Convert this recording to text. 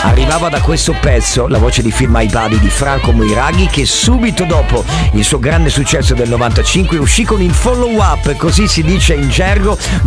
arrivava da questo pezzo, la voce di Feel My Body di Franco Moiraghi, che subito dopo il suo grande successo del 95 uscì con il follow up, così si dice in gergo,